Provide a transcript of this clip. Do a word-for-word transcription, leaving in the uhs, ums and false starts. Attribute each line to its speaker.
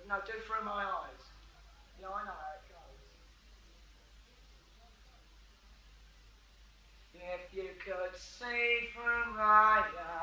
Speaker 1: No, do Through My Eyes. Yeah, I know how it goes. If you could see through my